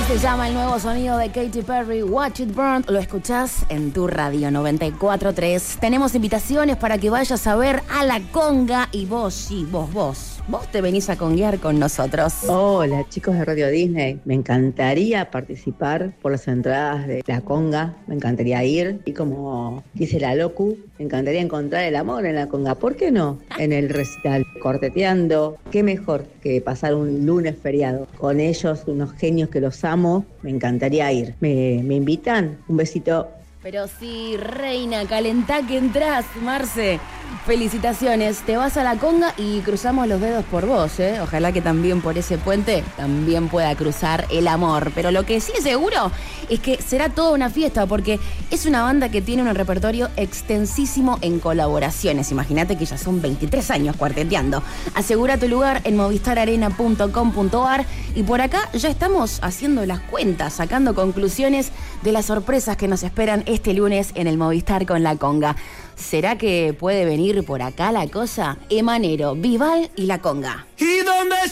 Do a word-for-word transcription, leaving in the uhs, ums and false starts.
Se llama el nuevo sonido de Katy Perry, Watch It Burn. Lo escuchás en tu radio noventa y cuatro punto tres. Tenemos invitaciones para que vayas a ver a La Conga. Y vos, sí, vos, vos. Vos te venís a conguear con nosotros. Hola, chicos de Radio Disney. Me encantaría participar por las entradas de La Conga. Me encantaría ir. Y como dice la Locu, me encantaría encontrar el amor en La Conga. ¿Por qué no? En el recital, corteteando. Qué mejor que pasar un lunes feriado con ellos, unos genios que los amo. Me encantaría ir. ¿Me, me invitan? Un besito. Pero sí, reina, calentá que entrás, Marce. Felicitaciones, te vas a La Conga y cruzamos los dedos por vos, ¿eh? Ojalá que también por ese puente también pueda cruzar el amor. Pero lo que sí es seguro es que será toda una fiesta, porque es una banda que tiene un repertorio extensísimo en colaboraciones. Imagínate que ya son veintitrés años cuarteteando. Asegura tu lugar en movistar arena punto com punto ar y por acá ya estamos haciendo las cuentas, sacando conclusiones de las sorpresas que nos esperan este lunes en el Movistar con La Conga. ¿Será que puede venir por acá la cosa? Emanero, Bisbal y La Conga. ¿Y dónde